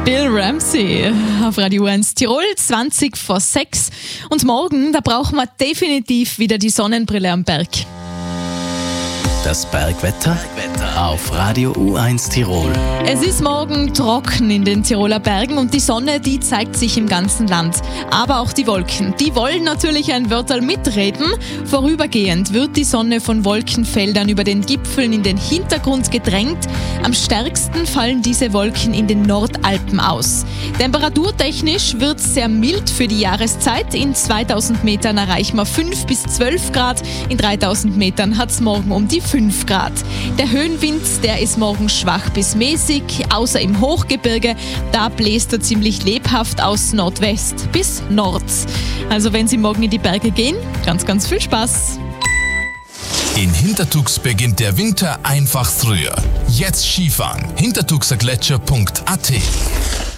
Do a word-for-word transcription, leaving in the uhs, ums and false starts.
Bill Ramsey auf Radio eins Tirol, zwanzig vor sechs. Und morgen, da brauchen wir definitiv wieder die Sonnenbrille am Berg. Das Bergwetter auf Radio U eins Tirol. Es ist morgen trocken in den Tiroler Bergen und die Sonne, die zeigt sich im ganzen Land. Aber auch die Wolken, die wollen natürlich ein Wörterl mitreden. Vorübergehend wird die Sonne von Wolkenfeldern über den Gipfeln in den Hintergrund gedrängt. Am stärksten fallen diese Wolken in den Nordalpen aus. Temperaturtechnisch wird es sehr mild für die Jahreszeit. In zweitausend Metern erreichen wir fünf bis zwölf Grad. In dreitausend Metern hat es morgen um die fünf Grad. Der Höhenwind, der ist morgen schwach bis mäßig, außer im Hochgebirge. Da bläst er ziemlich lebhaft aus Nordwest bis Nord. Also wenn Sie morgen in die Berge gehen, ganz, ganz viel Spaß. In Hintertux beginnt der Winter einfach früher. Jetzt Skifahren. hintertuxergletscher punkt a t